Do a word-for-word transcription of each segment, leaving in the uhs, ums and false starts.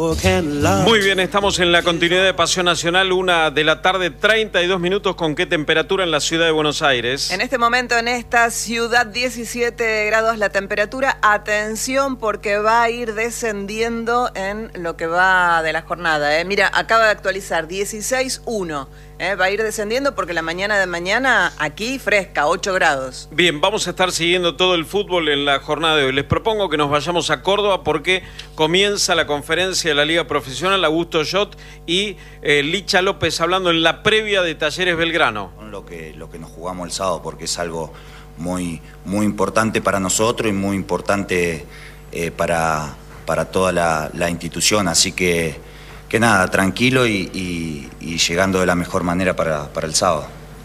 Muy bien, estamos en la continuidad de Pasión Nacional, una de la tarde, treinta y dos minutos. ¿Con qué temperatura en la ciudad de Buenos Aires? En este momento en esta ciudad, diecisiete grados la temperatura. Atención, porque va a ir descendiendo en lo que va de la jornada, ¿eh? Mira, acaba de actualizar, dieciséis uno. ¿Eh? Va a ir descendiendo porque la mañana de mañana aquí fresca, ocho grados. Bien, vamos a estar siguiendo todo el fútbol en la jornada de hoy. Les propongo que nos vayamos a Córdoba porque comienza la conferencia de la Liga Profesional. Augusto Jott y eh, Licha López hablando en la previa de Talleres Belgrano. Lo que, lo que nos jugamos el sábado, porque es algo muy, muy importante para nosotros y muy importante eh, para, para toda la, la institución. Así que... Que nada, tranquilo y, y, y llegando de la mejor manera para, para el sábado.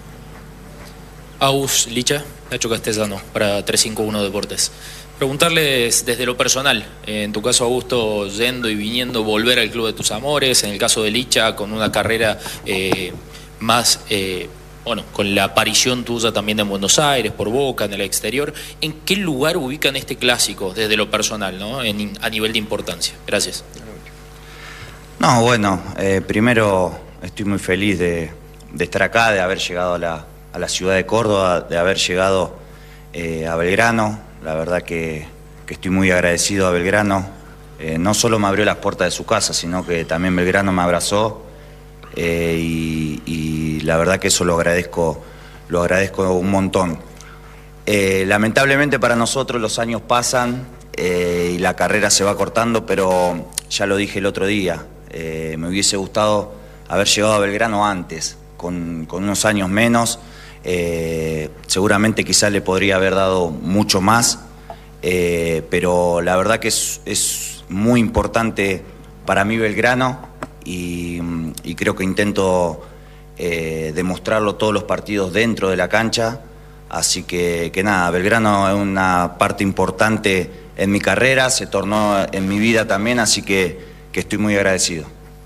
Agus, Licha, Nacho Castellano, para trescientos cincuenta y uno Deportes. Preguntarles desde lo personal, en tu caso, Augusto, yendo y viniendo, volver al club de tus amores, en el caso de Licha, con una carrera eh, más, eh, bueno, con la aparición tuya también en Buenos Aires, por Boca, en el exterior, ¿en qué lugar ubican este clásico desde lo personal, ¿no? en, a nivel de importancia? Gracias. No, bueno, eh, primero estoy muy feliz de, de estar acá, de haber llegado a la, a la ciudad de Córdoba, de haber llegado eh, a Belgrano. La verdad que, que estoy muy agradecido a Belgrano. Eh, no solo me abrió las puertas de su casa, sino que también Belgrano me abrazó eh, y, y la verdad que eso lo agradezco, lo agradezco un montón. Eh, lamentablemente para nosotros los años pasan eh, y la carrera se va cortando, pero ya lo dije el otro día. Eh, me hubiese gustado haber llegado a Belgrano antes, con, con unos años menos. Eh, seguramente quizás le podría haber dado mucho más, eh, pero la verdad que es, es muy importante para mí Belgrano y, y creo que intento eh, demostrarlo todos los partidos dentro de la cancha. Así que, que nada, Belgrano es una parte importante en mi carrera, se tornó en mi vida también, así que que estoy muy agradecido.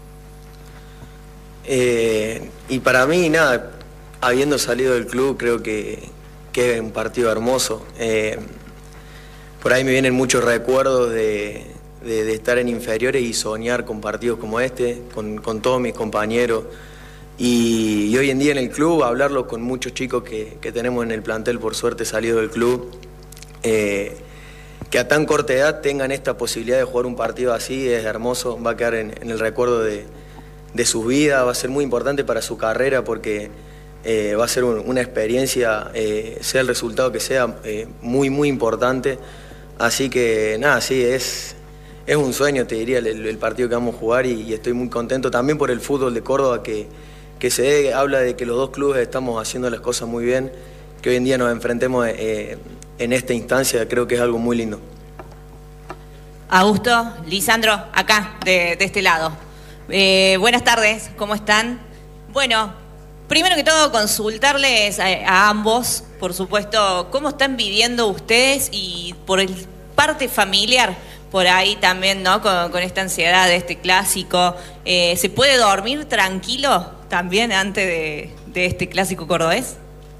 Eh, y para mí, nada, habiendo salido del club, creo que, que es un partido hermoso. Eh, por ahí me vienen muchos recuerdos de, de, de estar en inferiores y soñar con partidos como este, con, con todos mis compañeros. Y, y hoy en día en el club, hablarlo con muchos chicos que, que tenemos en el plantel, por suerte salido del club, eh, que a tan corta edad tengan esta posibilidad de jugar un partido así es hermoso, va a quedar en, en el recuerdo de, de sus vidas, va a ser muy importante para su carrera porque eh, va a ser un, una experiencia, eh, sea el resultado que sea, eh, muy muy importante. Así que nada, sí, es, es un sueño, te diría, el, el partido que vamos a jugar y, y estoy muy contento también por el fútbol de Córdoba que, que se dé, habla de que los dos clubes estamos haciendo las cosas muy bien, que hoy en día nos enfrentemos eh, en esta instancia, creo que es algo muy lindo. Augusto, Lisandro, acá, de, de este lado. Eh, buenas tardes, ¿cómo están? Bueno, primero que todo consultarles a, a ambos, por supuesto, cómo están viviendo ustedes y por el parte familiar, por ahí también, ¿no? Con, con esta ansiedad de este clásico. Eh, ¿Se puede dormir tranquilo también antes de, de este clásico cordobés?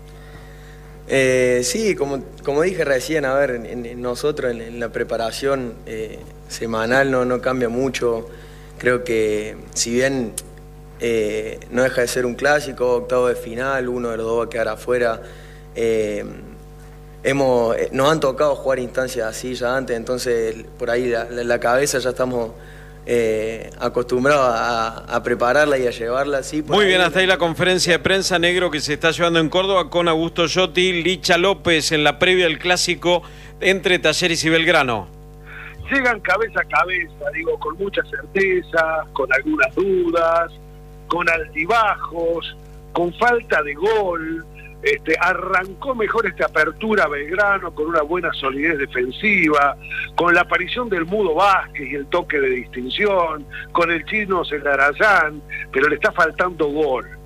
Eh, sí, como, como dije recién, a ver, en, en nosotros en, en la preparación eh, semanal no, no cambia mucho. Creo que si bien eh, no deja de ser un clásico, octavo de final, uno de los dos va a quedar afuera, eh, hemos, nos han tocado jugar instancias así ya antes, entonces por ahí la, la cabeza ya estamos Eh, acostumbrado a, a prepararla y a llevarla así. Muy ahí. bien, hasta ahí la conferencia de prensa, Negro, que se está llevando en Córdoba con Augusto Jott y Licha López en la previa del clásico entre Talleres y Belgrano. Llegan cabeza a cabeza, digo, con mucha certeza, con algunas dudas, con altibajos, con falta de gol. Este, arrancó mejor esta apertura Belgrano con una buena solidez defensiva, con la aparición del Mudo Vázquez y el toque de distinción, con el chino Celarayán, pero le está faltando gol.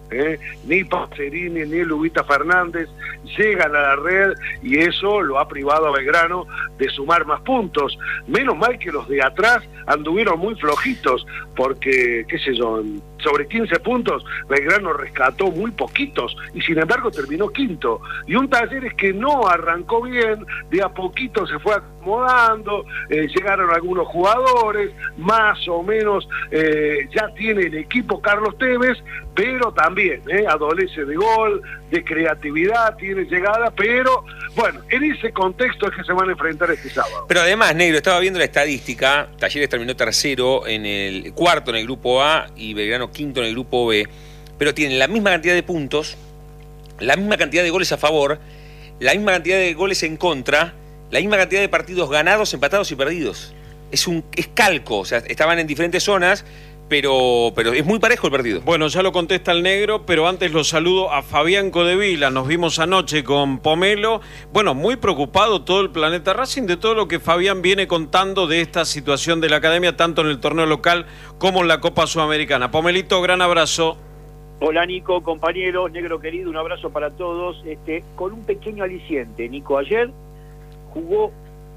¿eh? Ni Pacerini ni Lubita Fernández llegan a la red y eso lo ha privado a Belgrano de sumar más puntos. Menos mal que los de atrás anduvieron muy flojitos, porque, qué sé yo, sobre quince puntos Belgrano rescató muy poquitos y sin embargo terminó quinto. Y un Talleres que no arrancó bien, de a poquito se fue acomodando, eh, llegaron algunos jugadores, más o menos eh, ya tiene el equipo Carlos Tevez, pero también eh, adolece de gol, de creatividad, tiene llegada, pero bueno, en ese contexto es que se van a enfrentar este sábado. Pero además, Negro, estaba viendo la estadística, Talleres terminó tercero en el cuarto en el grupo A y Belgrano quinto en el grupo B, pero tienen la misma cantidad de puntos, la misma cantidad de goles a favor, la misma cantidad de goles en contra, la misma cantidad de partidos ganados, empatados y perdidos. Es un es calco, o sea, estaban en diferentes zonas, pero, pero es muy parejo el partido. Bueno, ya lo contesta el Negro, pero antes lo saludo a Fabián Codevila. Nos vimos anoche con Pomelo. Bueno, muy preocupado todo el planeta Racing de todo lo que Fabián viene contando de esta situación de la academia, tanto en el torneo local como en la Copa Sudamericana. Pomelito, gran abrazo. Hola Nico, compañeros, Negro querido, un abrazo para todos. Este, con un pequeño aliciente, Nico, ayer jugó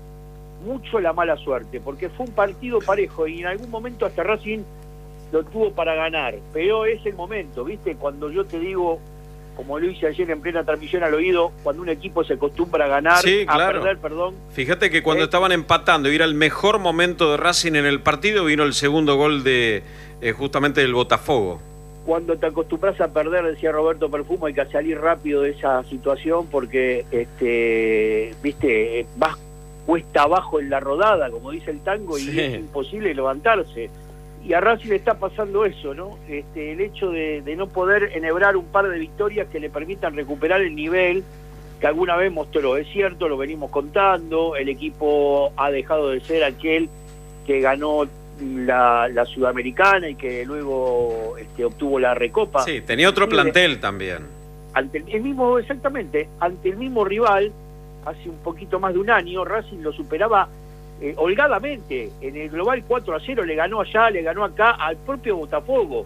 mucho la mala suerte, porque fue un partido parejo y en algún momento hasta Racing lo tuvo para ganar, pero es el momento, ¿viste? Cuando yo te digo, como lo hice ayer en plena transmisión al oído, cuando un equipo se acostumbra a ganar, sí, claro. a perder, perdón. Fíjate que cuando eh, estaban empatando y era el mejor momento de Racing en el partido, vino el segundo gol de eh, justamente del Botafogo. Cuando te acostumbras a perder, decía Roberto Perfumo, hay que salir rápido de esa situación porque, este, viste, vas cuesta abajo en la rodada, como dice el tango, sí. Y es imposible levantarse. Y a Racing le está pasando eso, ¿no? Este, el hecho de, de no poder enhebrar un par de victorias que le permitan recuperar el nivel que alguna vez mostró. Es cierto, lo venimos contando, el equipo ha dejado de ser aquel que ganó la, la Sudamericana y que luego este, obtuvo la Recopa. Sí, tenía otro plantel también. Ante el, el mismo, exactamente, ante el mismo rival, hace un poquito más de un año, Racing lo superaba eh, holgadamente. En el global cuatro a cero le ganó allá, le ganó acá al propio Botafogo.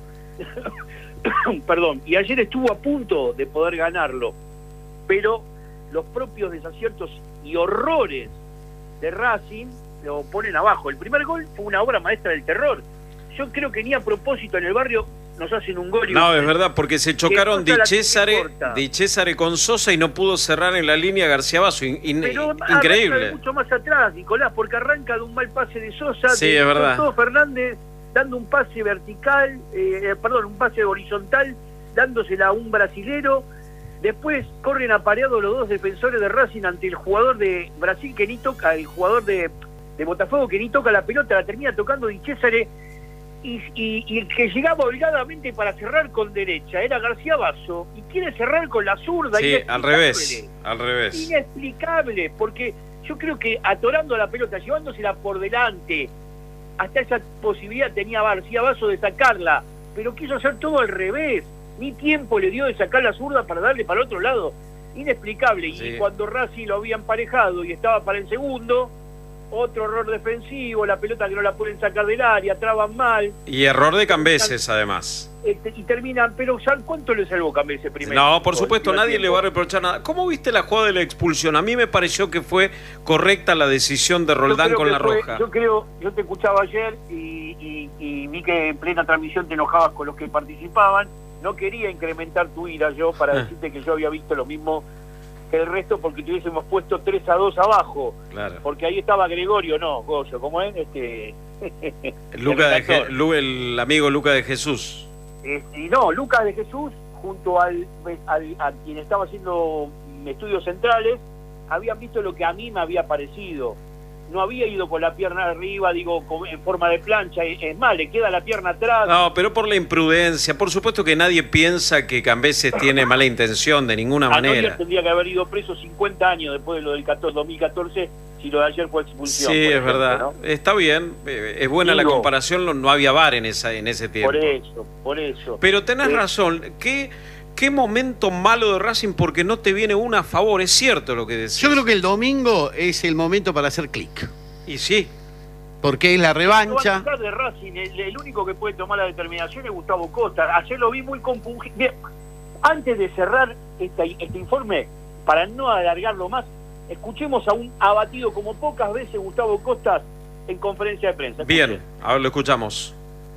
Perdón, y ayer estuvo a punto de poder ganarlo, pero los propios desaciertos y horrores de Racing lo ponen abajo. El primer gol fue una obra maestra del terror. Yo creo que ni a propósito en el barrio nos hacen un gol. Y no, un... es verdad, porque se chocaron Di Cesare, Di Cesare con Sosa y no pudo cerrar en la línea García Basso. In, in, Pero increíble. Mucho más atrás, Nicolás, porque arranca de un mal pase de Sosa. Sí, de es verdad. Todo Fernández dando un pase vertical, eh, perdón, un pase horizontal, dándosela a un brasilero. Después corren apareados los dos defensores de Racing ante el jugador de Brasil que ni toca, el jugador de, de Botafogo que ni toca la pelota, la termina tocando Di Cesare. Y, y, y el que llegaba holgadamente para cerrar con derecha era García Basso y quiere cerrar con la zurda. Sí, al revés, al revés. Inexplicable, porque yo creo que atorando la pelota, llevándosela por delante, hasta esa posibilidad tenía García Basso de sacarla, pero quiso hacer todo al revés, ni tiempo le dio de sacar la zurda para darle para el otro lado. Inexplicable, sí. Y cuando Racing lo había emparejado y estaba para el segundo, otro error defensivo, la pelota que no la pueden sacar del área, traban mal. Y error de Cambeses, además. Este, y terminan, pero ¿saben cuánto le salvó Cambeses primero? No, por supuesto, nadie le va a reprochar nada. ¿Cómo viste la jugada de la expulsión? A mí me pareció que fue correcta la decisión de Roldán con la fue, roja. Yo creo, yo te escuchaba ayer y, y, y vi que en plena transmisión te enojabas con los que participaban. No quería incrementar tu ira yo para ah. decirte que yo había visto lo mismo que el resto, porque te hubiésemos puesto tres a dos abajo. Claro. Porque ahí estaba Gregorio, no, Goyo, ¿cómo es? Este... Luca de Je Lu el amigo Luca de Jesús. Eh, y no, Lucas de Jesús, junto al, al a quien estaba haciendo estudios centrales, habían visto lo que a mí me había parecido. No había ido con la pierna arriba, digo, con, en forma de plancha, es más, le queda la pierna atrás. No, pero por la imprudencia, por supuesto que nadie piensa que Cambeses tiene mala intención de ninguna manera. Anoyer tendría que haber ido preso cincuenta años después de lo del dos mil catorce, si lo de ayer fue expulsión. Sí, es ejemplo, verdad, ¿no? Está bien, es buena digo, la comparación, no había V A R en, esa, en ese tiempo. Por eso, por eso. Pero tenés eh, razón, ¿qué... Qué momento malo de Racing porque no te viene una a favor, es cierto lo que decís. Yo creo que el domingo es el momento para hacer clic. Y sí. porque es la revancha. No va a de Racing, el, el único que puede tomar la determinación es Gustavo Costa. Ayer lo vi muy compungido. Antes de cerrar este, este informe, para no alargarlo más, escuchemos a un abatido como pocas veces Gustavo Costa en conferencia de prensa. Escuche. Bien, ahora lo escuchamos.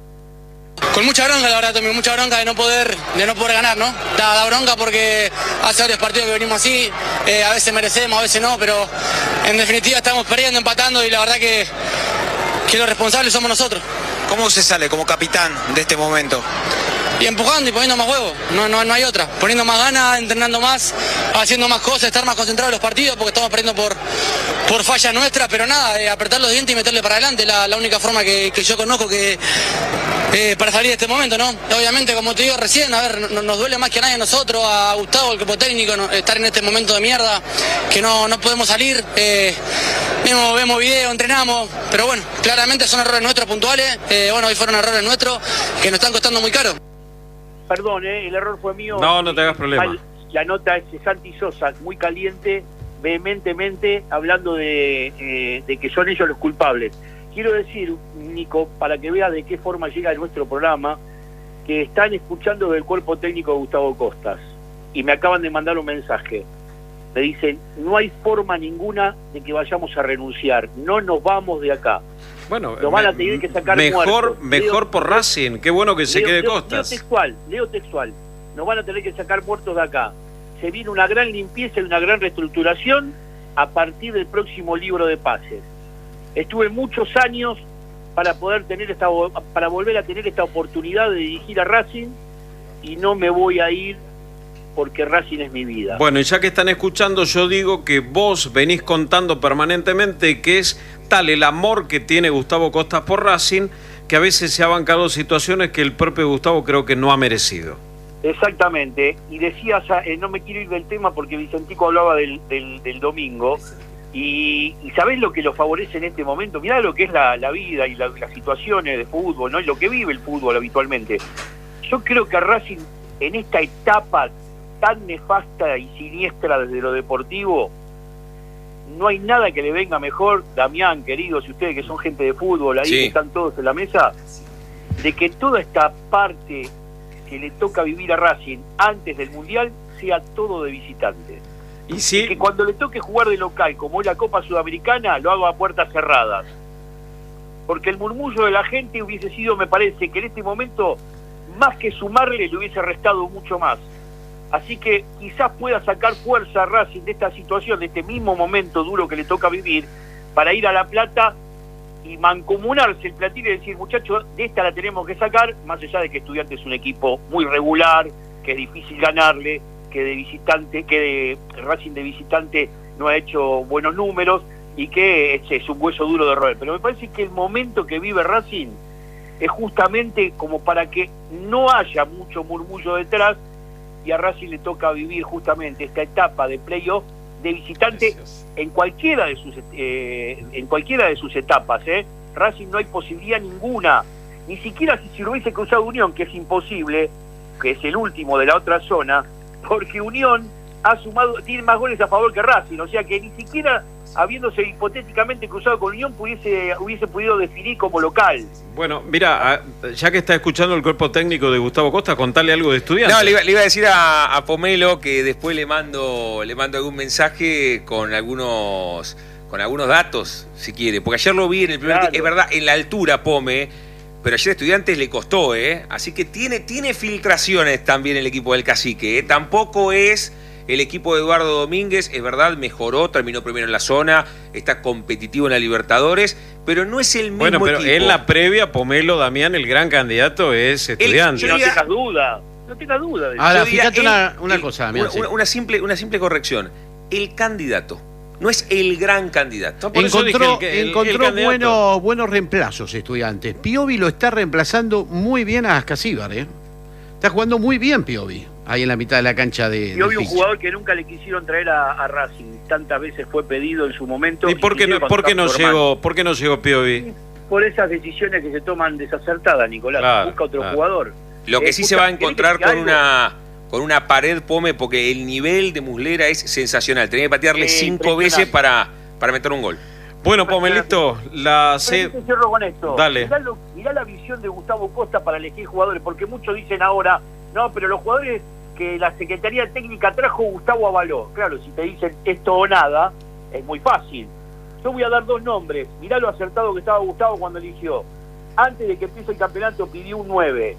Con mucha bronca, la verdad, Tommy, mucha bronca de no poder de no poder ganar, ¿no? Da, da bronca porque hace varios partidos que venimos así, eh, a veces merecemos, a veces no, pero en definitiva estamos perdiendo, empatando y la verdad que, que los responsables somos nosotros. ¿Cómo se sale como capitán de este momento? Y empujando y poniendo más huevos, no, no, no hay otra. Poniendo más ganas, entrenando más, haciendo más cosas, estar más concentrados en los partidos porque estamos perdiendo por, por fallas nuestras, pero nada, eh, apretar los dientes y meterle para adelante, la, la única forma que, que yo conozco que eh, para salir de este momento, ¿no? Obviamente, como te digo recién, a ver, no, nos duele más que a nadie a nosotros, a Gustavo, el cuerpo técnico, no, estar en este momento de mierda, que no, no podemos salir, eh, vemos, vemos videos, entrenamos, pero bueno, claramente son errores nuestros puntuales, eh, bueno, hoy fueron errores nuestros que nos están costando muy caro. Perdón, eh, el error fue mío. No, no te hagas problema. La nota es de Santi Sosa, muy caliente, vehementemente, hablando de, eh, de que son ellos los culpables. Quiero decir, Nico, para que veas de qué forma llega nuestro programa, que están escuchando del cuerpo técnico de Gustavo Costas. Y me acaban de mandar un mensaje. Me dicen, no hay forma ninguna de que vayamos a renunciar. No nos vamos de acá. Bueno, nos van a tener que sacar mejor, muertos. mejor Leo, por Racing. Qué bueno que se Leo, quede Leo, Costas. Leo textual, Leo textual. Nos van a tener que sacar muertos de acá. Se viene una gran limpieza y una gran reestructuración a partir del próximo libro de pases. Estuve muchos años para poder tener esta, para volver a tener esta oportunidad de dirigir a Racing y no me voy a ir porque Racing es mi vida. Bueno, y ya que están escuchando, yo digo que vos venís contando permanentemente que es tal el amor que tiene Gustavo Costas por Racing, que a veces se ha bancado situaciones que el propio Gustavo creo que no ha merecido. Exactamente, y decías, eh, no me quiero ir del tema porque Vicentico hablaba del, del, del domingo, y, y ¿sabés lo que lo favorece en este momento? Mirá lo que es la, la vida y la, las situaciones de fútbol, ¿no? Y lo que vive el fútbol habitualmente. Yo creo que a Racing, en esta etapa tan nefasta y siniestra desde lo deportivo, no hay nada que le venga mejor, Damián, queridos, y ustedes que son gente de fútbol, ahí sí. que están todos en la mesa, de que toda esta parte que le toca vivir a Racing antes del Mundial sea todo de visitante. Y, sí. y que cuando le toque jugar de local, como es la Copa Sudamericana, lo haga a puertas cerradas. Porque el murmullo de la gente hubiese sido, me parece, que en este momento, más que sumarle, le hubiese restado mucho más. Así que quizás pueda sacar fuerza a Racing de esta situación, de este mismo momento duro que le toca vivir, para ir a La Plata y mancomunarse el platillo y decir, muchachos, de esta la tenemos que sacar, más allá de que Estudiantes es un equipo muy regular, que es difícil ganarle, que de visitante, que de Racing de visitante no ha hecho buenos números y que es, es un hueso duro de roer. Pero me parece que el momento que vive Racing es justamente como para que no haya mucho murmullo detrás, y a Racing le toca vivir justamente esta etapa de playoff de visitante en cualquiera de sus eh, en cualquiera de sus etapas. ¿eh? Racing no hay posibilidad ninguna, ni siquiera si, si lo hubiese cruzado Unión, que es imposible, que es el último de la otra zona, porque Unión ha sumado, tiene más goles a favor que Racing, o sea que ni siquiera habiéndose hipotéticamente cruzado con Unión pudiese, hubiese podido definir como local. Bueno, mira, ya que está escuchando el cuerpo técnico de Gustavo Costa, contale algo de Estudiantes. No, le iba, le iba a decir a, a Pomelo que después le mando le mando algún mensaje con algunos con algunos datos, si quiere, porque ayer lo vi en el primer Claro. Es verdad, en la altura, Pome, pero ayer a Estudiantes le costó, ¿eh? Así que tiene, tiene filtraciones también el equipo del Cacique, ¿eh? Tampoco es el equipo de Eduardo Domínguez, es verdad, mejoró, terminó primero en la zona, está competitivo en la Libertadores, pero no es el mismo Bueno, pero equipo. en la previa, Pomelo, Damián, el gran candidato es Estudiantes. No tengas duda, no tengas duda. De Ahora, Yo diría, fíjate el- una, una el- cosa, Damián, una, sí. una- una simple, una simple corrección. El candidato, no es el gran candidato. Por eso dije Encontró, el que- el- encontró el candidato. buenos, buenos reemplazos, Estudiantes. Piovi lo está reemplazando muy bien a Ascasíbar, ¿eh? Está jugando muy bien Piovi, ahí en la mitad de la cancha de. Y hoy del un pitch. jugador que nunca le quisieron traer a, a Racing, tantas veces fue pedido en su momento. ¿Y por qué no, inclusive por qué no cuando estaba su llegó, por qué no llegó Piovi? hermano. Por esas decisiones que se toman desacertadas, Nicolás. Claro, Busca otro claro. jugador. Lo que Eh, sí se va a ¿querés que encontrar diga con algo? una con una pared, Pome, porque el nivel de Muslera es sensacional. Tenía que patearle Eh, cinco impresionante. veces para, para meter un gol. Bueno, Pomelito, la C... C... cierro con esto. Dale. Mirá, lo, mirá la visión de Gustavo Costa para elegir jugadores, porque muchos dicen ahora, no, pero los jugadores que la Secretaría Técnica trajo, Gustavo avaló. Claro, si te dicen esto o nada, es muy fácil. Yo voy a dar dos nombres. Mirá lo acertado que estaba Gustavo cuando eligió. Antes de que empiece el campeonato pidió un nueve.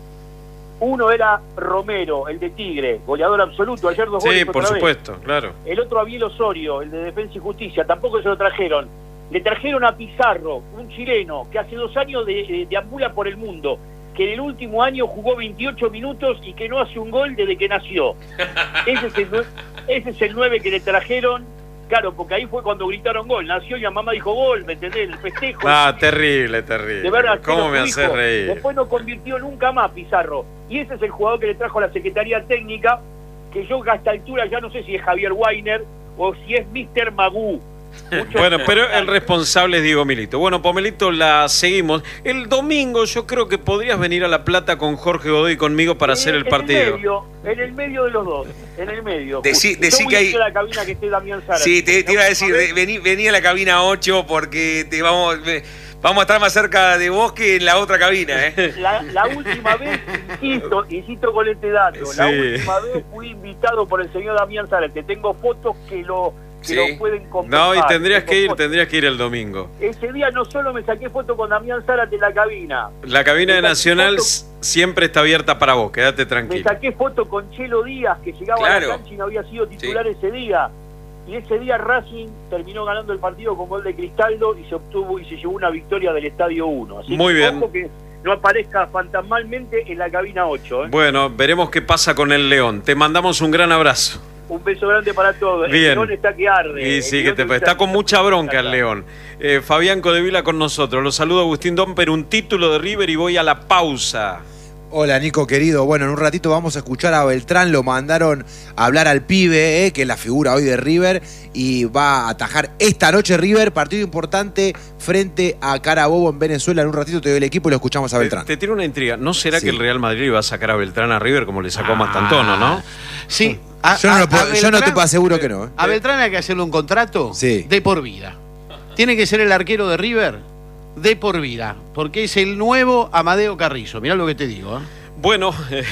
Uno era Romero, el de Tigre, goleador absoluto, ayer dos goles Sí, por supuesto, vez. claro. El otro Abiel Osorio, el de Defensa y Justicia, tampoco se lo trajeron. Le trajeron a Pizarro, un chileno, que hace dos años de, de, deambula por el mundo, que en el último año jugó veintiocho minutos y que no hace un gol desde que nació. Ese es el, ese es el nueve que le trajeron. Claro, porque ahí fue cuando gritaron gol. Nació y la mamá dijo gol, ¿me entendés? El festejo. Ah, terrible, terrible. De verdad, ¿Cómo me haces reír? Después no convirtió nunca más Pizarro. Y ese es el jugador que le trajo a la Secretaría Técnica, que yo a esta altura ya no sé si es Javier Weiner o si es mister Magú. Mucho bueno, pero el responsable es Diego Milito. Bueno, Pomelito, la seguimos. El domingo yo creo que podrías venir a La Plata con Jorge Godoy y conmigo para en, hacer el en partido. El medio, en el medio de los dos, en el medio. Decí, decí yo voy que hay... a la cabina que esté Damián Zárate. Sí, te, te iba a decir, vení, vení a la cabina ocho porque te vamos... Vamos a estar más cerca de vos que en la otra cabina, ¿eh? La, la última vez, insisto, insisto con este dato, Sí. la última vez fui invitado por el señor Damián Zárate. Tengo fotos que lo, que Sí. lo pueden confirmar. No, y tendrías Tengo que ir, fotos. tendrías que ir el domingo. Ese día no solo me saqué foto con Damián Zárate en la cabina, La cabina de Me saqué Nacional foto- s- siempre está abierta para vos, quédate me tranquilo. saqué foto con Chelo Díaz, que llegaba Claro. a la cancha y no había sido titular ese día. Y ese día Racing terminó ganando el partido con gol de Cristaldo y se obtuvo y se llevó una victoria del Estadio uno. Así Muy que bien. ojo que no aparezca fantasmalmente en la cabina ocho. ¿eh? Bueno, veremos qué pasa con el León. Te mandamos un gran abrazo. Un beso grande para todos. Bien. El León está que arde. Y El sí, que León te, está- está con mucha bronca el León. Eh, Fabián Codevila con nosotros. Los saludo Agustín Domper, un título de River y voy a la pausa. Hola Nico querido, bueno en un ratito vamos a escuchar a Beltrán, lo mandaron a hablar al pibe, eh, que es la figura hoy de River y va a atajar esta noche River, partido importante frente a Carabobo en Venezuela. En un ratito te doy el equipo y lo escuchamos a Beltrán. Te, te tiro una intriga, ¿no será Sí. que el Real Madrid va a sacar a Beltrán a River como le sacó a Mastantuono, no? Sí. A- Yo no, a- lo puedo- a yo no te Beltrán- aseguro que no. eh. A Beltrán hay que hacerle un contrato Sí. de por vida. Tiene que ser el arquero de River de por vida, porque es el nuevo Amadeo Carrizo. Mirá lo que te digo. ¿eh? Bueno,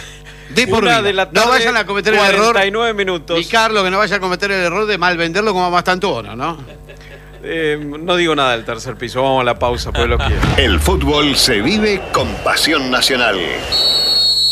De por una vida. de la No tarde, vayan a cometer el error. cuarenta y nueve minutos. Y Carlos, que no vaya a cometer el error de mal venderlo como a Mastantuono, ¿no? Eh, no digo nada del tercer piso, vamos a la pausa, pues lo quiero. El fútbol se vive con pasión nacional.